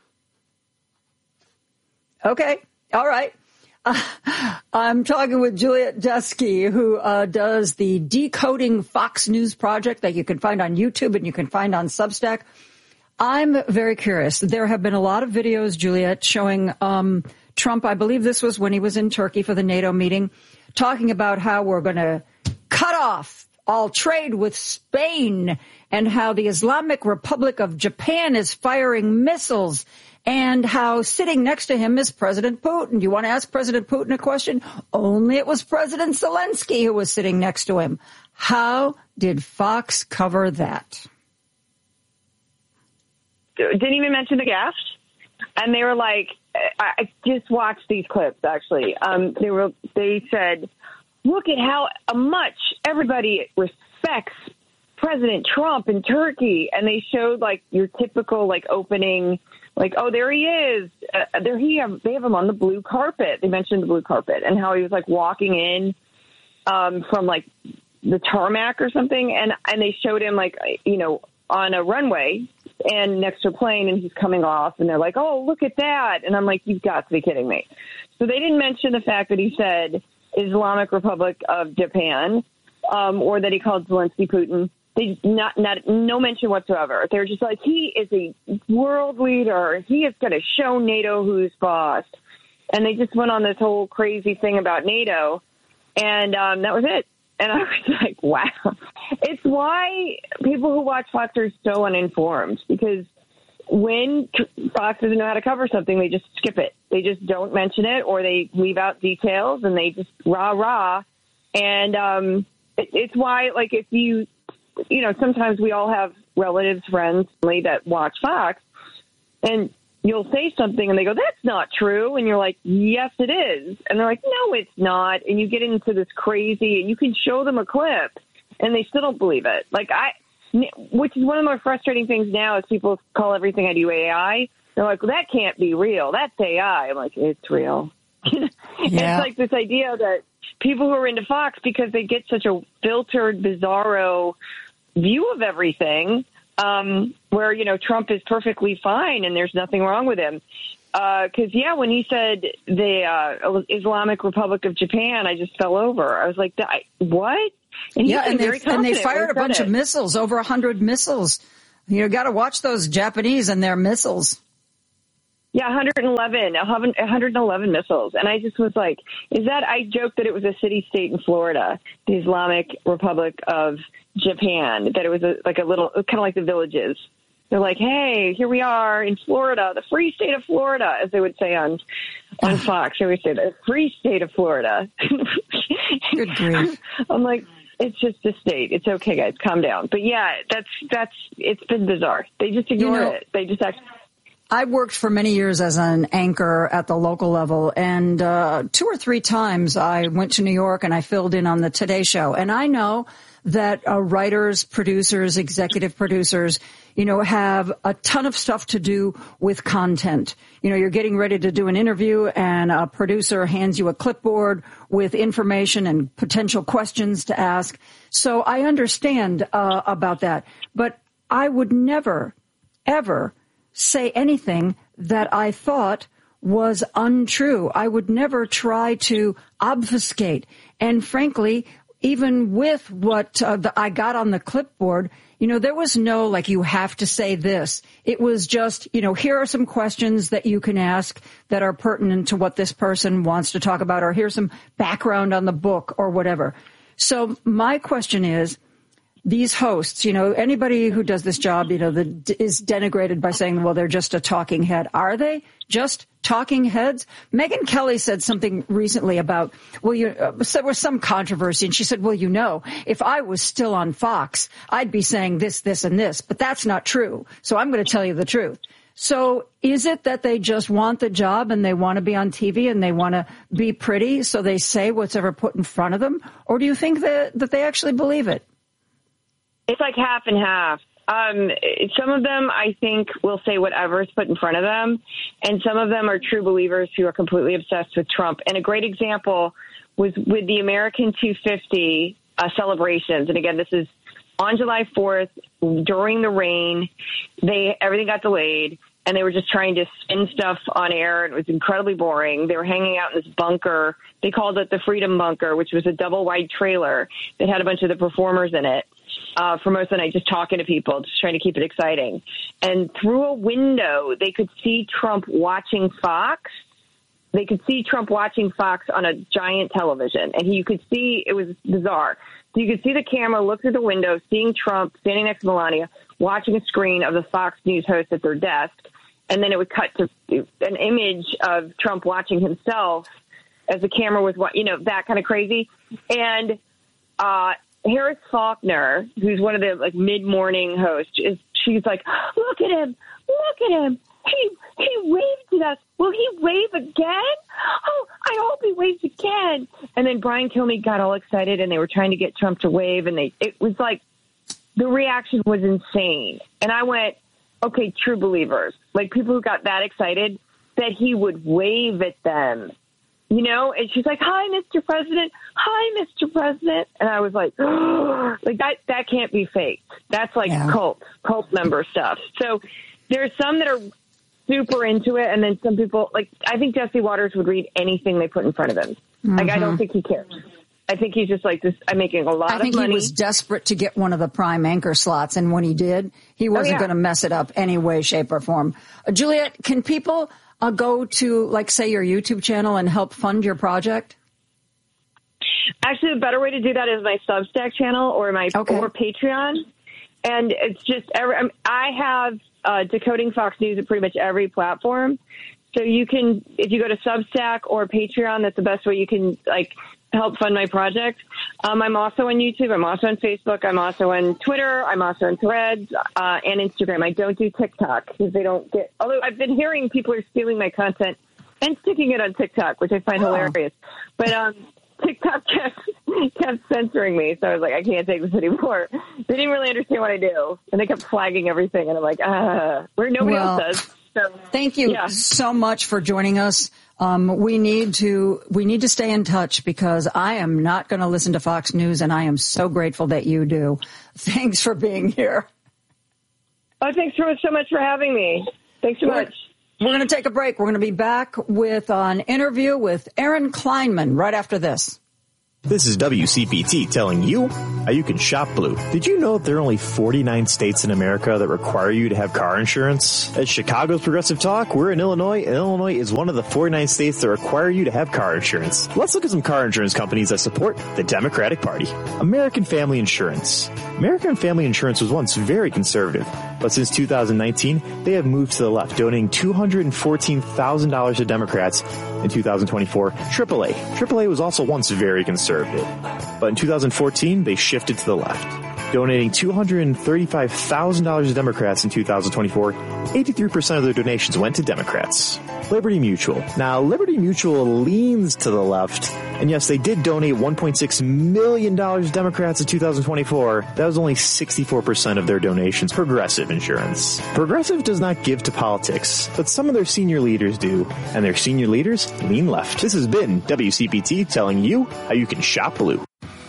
Okay. All right. Uh, I'm talking with Juliet Dusky, who uh, does the Decoding Fox News project that you can find on YouTube and you can find on Substack. I'm very curious. There have been a lot of videos, Juliet, showing um, Trump, I believe this was when he was in Turkey for the NATO meeting, talking about how we're going to cut off all trade with Spain and how the Islamic Republic of Japan is firing missiles and how sitting next to him is President Putin. You want to ask President Putin a question? Only it was President Zelensky who was sitting next to him. How did Fox cover that? Didn't even mention the gaffes. And they were like, I just watched these clips, actually. Um, they were, they said, look at how much everybody respects President Trump in Turkey. And they showed like your typical like opening, like, oh, there he is. Uh, there he have, they have him on the blue carpet. They mentioned the blue carpet and how he was like walking in um, from like the tarmac or something. And, and they showed him like, you know, on a runway and next to a plane and he's coming off and they're like, oh, look at that. And I'm like, you've got to be kidding me. So they didn't mention the fact that he said Islamic Republic of Japan um, or that he called Zelensky Putin. They not, not, no mention whatsoever. They're just like, he is a world leader. He is going to show NATO who's boss. And they just went on this whole crazy thing about NATO. And um, that was it. And I was like, wow. It's why people who watch Fox are so uninformed, because when Fox doesn't know how to cover something, they just skip it. They just don't mention it, or they leave out details and they just rah, rah. And um, it, it's why, like, if you, you know, sometimes we all have relatives, friends that watch Fox, and you'll say something and they go, that's not true. And you're like, yes, it is. And they're like, no, it's not. And you get into this crazy, and you can show them a clip and they still don't believe it. Like I, which is one of the more frustrating things now is people call everything I do A I. They're like, well, that can't be real. That's A I. I'm like, it's real. Yeah. It's like this idea that people who are into Fox, because they get such a filtered, bizarro view of everything, um, where, you know, Trump is perfectly fine and there's nothing wrong with him. Because, uh, yeah, when he said the uh, Islamic Republic of Japan, I just fell over. I was like, what? And yeah, and they, and they fired a bunch of missiles, over one hundred missiles. You got to watch those Japanese and their missiles. Yeah, one hundred eleven, one hundred eleven missiles. And I just was like, is that, I joked that it was a city-state in Florida, the Islamic Republic of Japan, that it was a, like a little, kind of like the Villages. They're like, hey, here we are in Florida, the free state of Florida, as they would say on on Fox. They would say the free state of Florida. Good grief. I'm like, it's just a state. It's okay, guys, calm down. But yeah, that's that's it's been bizarre. They just ignore you know, it. They just act. I worked for many years as an anchor at the local level, and uh, two or three times I went to New York and I filled in on the Today Show. And I know that uh, writers, producers, executive producers, you know, have a ton of stuff to do with content. You know, you're getting ready to do an interview and a producer hands you a clipboard with information and potential questions to ask. So I understand uh, about that. But I would never, ever say anything that I thought was untrue. I would never try to obfuscate. And frankly, even with what uh, the, I got on the clipboard, you know, there was no, like, you have to say this. It was just, you know, here are some questions that you can ask that are pertinent to what this person wants to talk about, or here's some background on the book or whatever. So my question is, these hosts, you know, anybody who does this job, you know, the, is denigrated by saying, well, they're just a talking head. Are they just talking heads? Megyn Kelly said something recently about, well, you, uh, there was some controversy, and she said, well, you know, if I was still on Fox, I'd be saying this, this, and this, but that's not true. So I'm going to tell you the truth. So is it that they just want the job and they want to be on T V and they want to be pretty, so they say what's ever put in front of them? Or do you think that, that they actually believe it? It's like half and half. Um, some of them, I think, will say whatever is put in front of them. And some of them are true believers who are completely obsessed with Trump. And a great example was with the American two fifty uh, celebrations. And again, this is on July fourth, during the rain. They everything got delayed, and they were just trying to spin stuff on air. And it was incredibly boring. They were hanging out in this bunker. They called it the Freedom Bunker, which was a double-wide trailer that had a bunch of the performers in it. Uh, for most of the night, just talking to people, just trying to keep it exciting. And through a window, they could see Trump watching Fox. They could see Trump watching Fox on a giant television. And you could see, it was bizarre. So you could see the camera look through the window, seeing Trump standing next to Melania, watching a screen of the Fox News host at their desk. And then it would cut to an image of Trump watching himself as the camera was, you know, that kind of crazy. And, uh, Harris Faulkner, who's one of the like mid-morning hosts, is she's like, look at him, look at him. He he waved at us. Will he wave again? Oh, I hope he waves again. And then Brian Kilmeade got all excited, and they were trying to get Trump to wave, and they it was like the reaction was insane. And I went, okay, true believers, like people who got that excited that he would wave at them. You know, and she's like, hi, Mister President. Hi, Mister President. And I was like, oh, like that, that can't be fake. That's like yeah. cult, cult member stuff. So there's some that are super into it. And then some people, like, I think Jesse Waters would read anything they put in front of him. Mm-hmm. Like, I don't think he cares. I think he's just like this. I'm making a lot of money. I think he was desperate to get one of the prime anchor slots. And when he did, he wasn't oh, yeah. going to mess it up any way, shape, or form. Uh, Juliet, can people uh, go to, like, say, your YouTube channel and help fund your project? Actually, the better way to do that is my Substack channel or my okay. or Patreon. And it's just every, I have uh, Decoding Fox News at pretty much every platform. So you can, if you go to Substack or Patreon, that's the best way you can, like, help fund my project. Um, I'm also on YouTube. I'm also on Facebook. I'm also on Twitter. I'm also on Threads uh, and Instagram. I don't do TikTok because they don't get, although I've been hearing people are stealing my content and sticking it on TikTok, which I find oh. hilarious. But um, TikTok kept, kept censoring me. So I was like, I can't take this anymore. They didn't really understand what I do. And they kept flagging everything. And I'm like, uh, where nobody well, else does. So thank you yeah. so much for joining us. Um, we need to we need to stay in touch because I am not going to listen to Fox News, and I am so grateful that you do. Thanks for being here. Oh, thanks so much, so much for having me. Thanks so We're, much. We're going to take a break. We're going to be back with an interview with Aaron Kleinman right after this. This is W C P T telling you how you can shop blue. Did you know that there are only forty-nine states in America that require you to have car insurance? At Chicago's Progressive Talk, we're in Illinois, and Illinois is one of the forty-nine states that require you to have car insurance. Let's look at some car insurance companies that support the Democratic Party. American Family Insurance. American Family Insurance was once very conservative, but since two thousand nineteen, they have moved to the left, donating two hundred fourteen thousand dollars to Democrats in two thousand twenty-four. triple A. triple A was also once very conservative, but in two thousand fourteen, they shifted to the left, donating two hundred thirty-five thousand dollars to Democrats in two thousand twenty-four. eighty-three percent of their donations went to Democrats. Liberty Mutual. Now, Liberty Mutual leans to the left, and yes, they did donate one point six million dollars to Democrats in two thousand twenty-four. That was only sixty-four percent of their donations. Progressive Insurance. Progressive does not give to politics, but some of their senior leaders do, and their senior leaders lean left. This has been W C P T telling you how you can shop blue.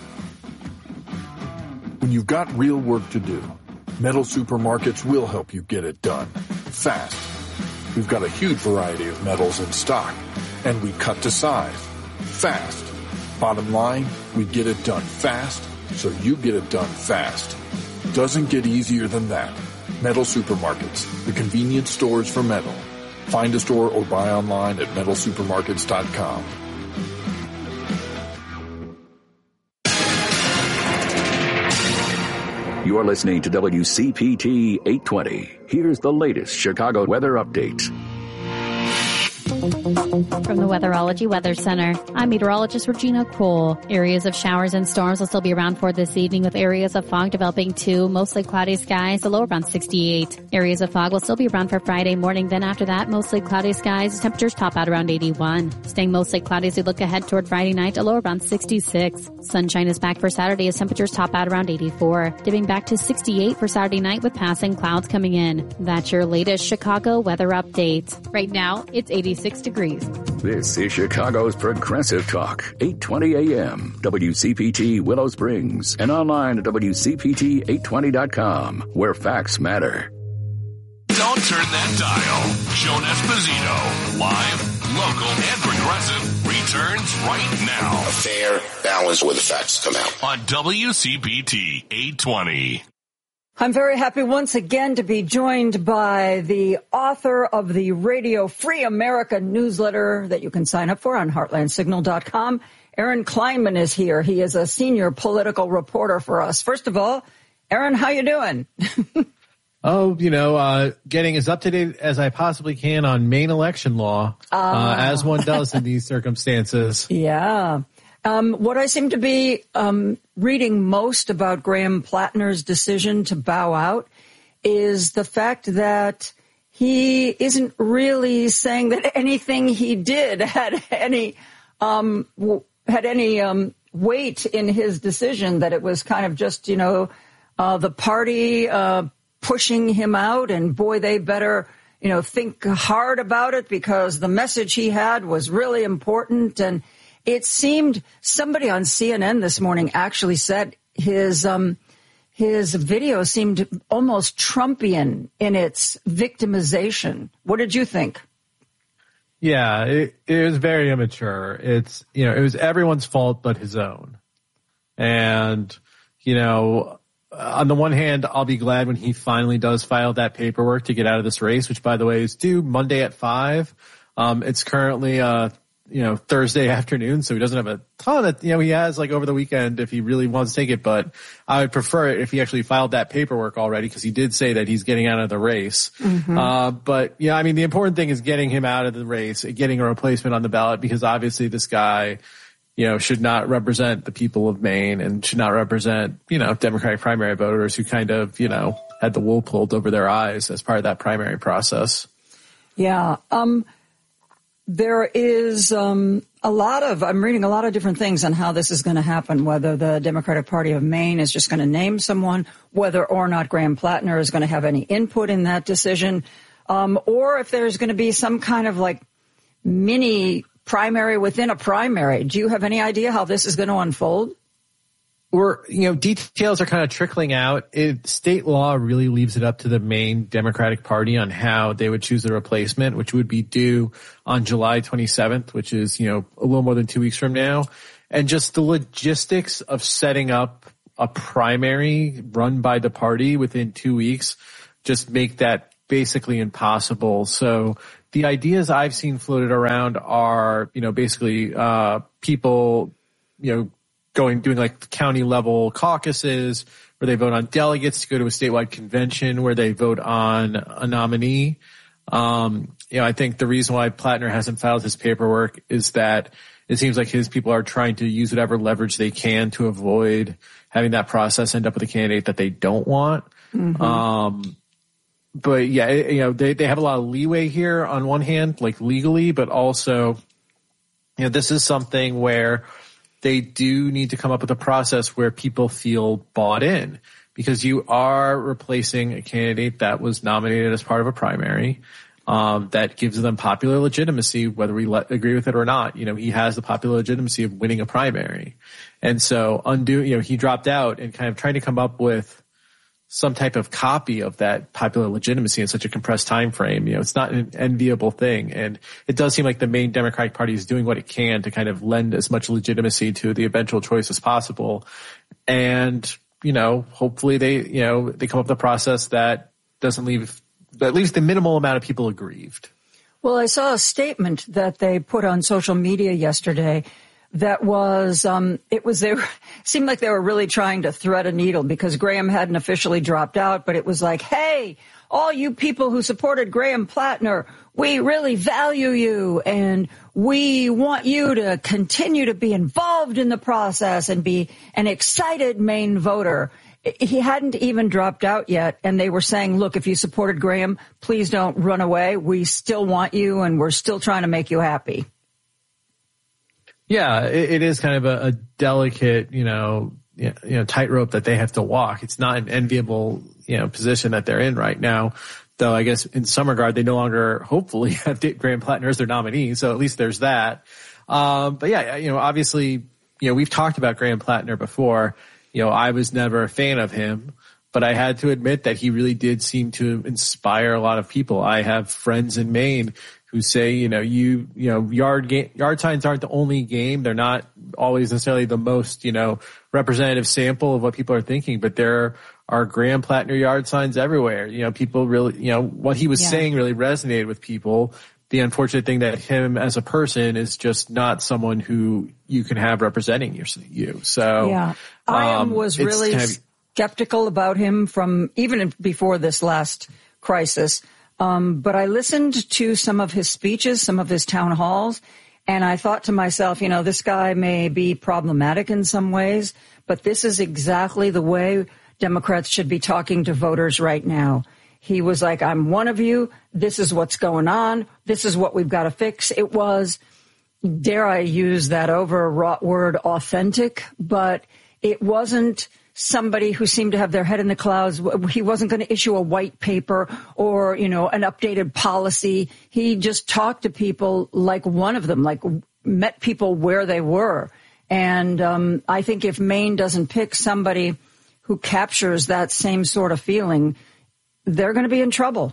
When you've got real work to do, Metal Supermarkets will help you get it done fast. We've got a huge variety of metals in stock, and we cut to size fast. Bottom line, we get it done fast, so you get it done fast. Doesn't get easier than that. Metal Supermarkets, the convenience stores for metal. Find a store or buy online at metal supermarkets dot com. You are listening to W C P T eight twenty. Here's the latest Chicago weather update. From the Weatherology Weather Center, I'm meteorologist Regina Cole. Areas of showers and storms will still be around for this evening with areas of fog developing too. Mostly cloudy skies, the low around sixty-eight. Areas of fog will still be around for Friday morning. Then after that, mostly cloudy skies. Temperatures top out around eighty-one. Staying mostly cloudy as we look ahead toward Friday night, a low around sixty-six. Sunshine is back for Saturday as temperatures top out around eighty-four. Dipping back to sixty-eight for Saturday night with passing clouds coming in. That's your latest Chicago weather update. Right now, it's eighty-six degrees. This is Chicago's Progressive Talk, eight twenty a.m. W C P T Willow Springs, and online at W C P T eight twenty dot com, where facts matter. Don't turn that dial. Joan Esposito, live, local, and progressive, returns right now. A fair balance where the facts come out. On W C P T eight twenty. I'm very happy once again to be joined by the author of the Radio Free America newsletter that you can sign up for on heartland signal dot com. Aaron Kleinman is here. He is a senior political reporter for us. First of all, Aaron, how you doing? Oh, you know, uh, getting as up to date as I possibly can on Maine election law, uh, uh, as one does in these circumstances. Yeah. Um, what I seem to be um, reading most about Graham Plattner's decision to bow out is the fact that he isn't really saying that anything he did had any um, w- had any um, weight in his decision. That it was kind of just, you know, uh, the party uh, pushing him out, and boy, they better, you know, think hard about it because the message he had was really important. And it seemed somebody on C N N this morning actually said his um, his video seemed almost Trumpian in its victimization. What did you think? Yeah, it, it was very immature. It's, you know, it was everyone's fault but his own. And, you know, on the one hand, I'll be glad when he finally does file that paperwork to get out of this race, which, by the way, is due Monday at five. Um, it's currently uh you know, Thursday afternoon, so he doesn't have a ton of, you know, he has like over the weekend if he really wants to take it, but I would prefer it if he actually filed that paperwork already because he did say that he's getting out of the race. Mm-hmm. Uh, but yeah, I mean, the important thing is getting him out of the race, getting a replacement on the ballot because obviously this guy, you know, should not represent the people of Maine and should not represent, you know, Democratic primary voters who kind of, you know, had the wool pulled over their eyes as part of that primary process. Yeah. Um, There is um, a lot of, I'm reading a lot of different things on how this is going to happen, whether the Democratic Party of Maine is just going to name someone, whether or not Graham Plattner is going to have any input in that decision. um, or if there's going to be some kind of like mini primary within a primary. Do you have any idea how this is going to unfold? We're, you know, details are kind of trickling out. It, state law really leaves it up to the main Democratic Party on how they would choose a replacement, which would be due on July twenty-seventh, which is, you know, a little more than two weeks from now. And just the logistics of setting up a primary run by the party within two weeks just make that basically impossible. So the ideas I've seen floated around are, you know, basically, uh, people, you know, going, doing like county level caucuses where they vote on delegates to go to a statewide convention where they vote on a nominee. Um, you know, I think the reason why Plattner hasn't filed his paperwork is that it seems like his people are trying to use whatever leverage they can to avoid having that process end up with a candidate that they don't want. Mm-hmm. Um, but yeah, you know, they, they have a lot of leeway here on one hand, like legally, but also, you know, this is something where they do need to come up with a process where people feel bought in, because you are replacing a candidate that was nominated as part of a primary. Um, that gives them popular legitimacy, whether we let, agree with it or not. You know, he has the popular legitimacy of winning a primary. And so undo, you know, he dropped out and kind of trying to come up with some type of copy of that popular legitimacy in such a compressed time frame. You know, it's not an enviable thing. And it does seem like the main Democratic Party is doing what it can to kind of lend as much legitimacy to the eventual choice as possible. And, you know, hopefully they, you know, they come up with a process that doesn't leave at least the minimal amount of people aggrieved. Well, I saw a statement that they put on social media yesterday that was, um, it was, they were, seemed like they were really trying to thread a needle because Graham hadn't officially dropped out, but it was like, hey, all you people who supported Graham Plattner, we really value you and we want you to continue to be involved in the process and be an excited Maine voter. He hadn't even dropped out yet, and they were saying, look, if you supported Graham, please don't run away. We still want you, and we're still trying to make you happy. Yeah, it, it is kind of a, a delicate, you know, you know, tightrope that they have to walk. It's not an enviable, you know, position that they're in right now, though I guess in some regard they no longer, hopefully, have Graham Plattner as their nominee, so at least there's that. Um, but yeah, you know, obviously, you know, we've talked about Graham Plattner before. You know, I was never a fan of him, but I had to admit that he really did seem to inspire a lot of people. I have friends in Maine who say, you know, you, you know, yard game, yard signs aren't the only game. They're not always necessarily the most, you know, representative sample of what people are thinking, but there are Graham Plattner yard signs everywhere. You know, people really, you know, what he was yeah. saying really resonated with people. The unfortunate thing that him as a person is just not someone who you can have representing your, you. So, yeah, I um, was really kind of, skeptical about him from even before this last crisis. Um, but I listened to some of his speeches, some of his town halls, and I thought to myself, you know, this guy may be problematic in some ways, but this is exactly the way Democrats should be talking to voters right now. He was like, I'm one of you. This is what's going on. This is what we've got to fix. It was, dare I use that overwrought word, authentic, but it wasn't somebody who seemed to have their head in the clouds. He wasn't going to issue a white paper or, you know, an updated policy. He just talked to people like one of them, like met people where they were. And um, I think if Maine doesn't pick somebody who captures that same sort of feeling, they're going to be in trouble.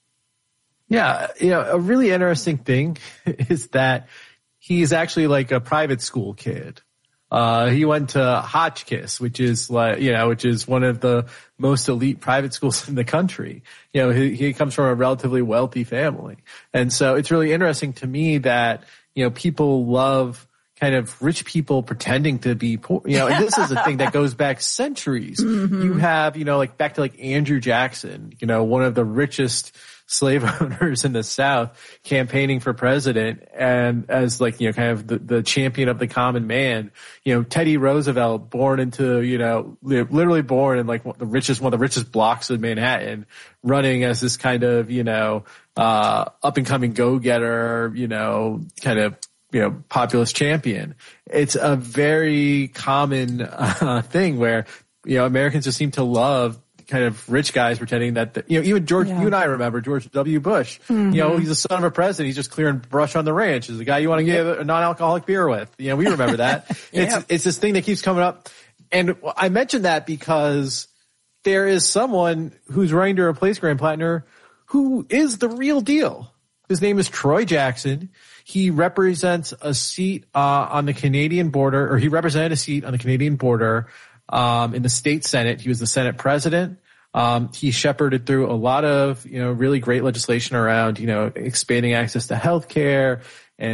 Yeah, you know, a really interesting thing is that he's actually like a private school kid. Uh, he went to Hotchkiss, which is like, you know, which is one of the most elite private schools in the country. You know, he, he comes from a relatively wealthy family. And so it's really interesting to me that, you know, people love kind of rich people pretending to be poor, you know, and this is a thing that goes back centuries. Mm-hmm. You have, you know, like back to like Andrew Jackson, you know, one of the richest slave owners in the South campaigning for president and as like, you know, kind of the, the champion of the common man, you know, Teddy Roosevelt born into, you know, literally born in like the richest, one of the richest blocks of Manhattan, running as this kind of, you know, uh, up and coming go-getter, you know, kind of, you know, populist champion. It's a very common uh, thing where, you know, Americans just seem to love kind of rich guys pretending that, the, you know, even George, yeah. you and I remember George W. Bush. Mm-hmm. You know, he's the son of a president. He's just clearing brush on the ranch. He's the guy you want to give a non-alcoholic beer with. You know, we remember that. yeah. It's it's this thing that keeps coming up. And I mentioned that because there is someone who's running to replace Graham Plattner who is the real deal. His name is Troy Jackson. He represents a seat uh on the Canadian border, or he represented a seat on the Canadian border um in the state Senate. He was the Senate president. Um he shepherded through a lot of, you know, really great legislation around, you know, expanding access to health care,